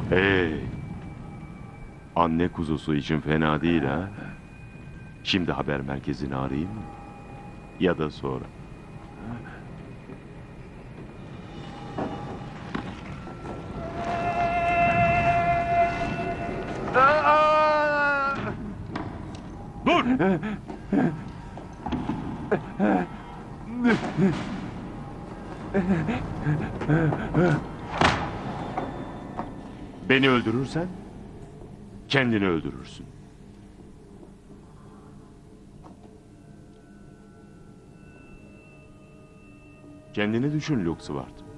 Hey, anne kuzusu için fena değil ha. Şimdi haber merkezini arayayım mı? Ya da sonra. Dur! Beni öldürürsen kendini öldürürsün. Kendini düşün Luxward.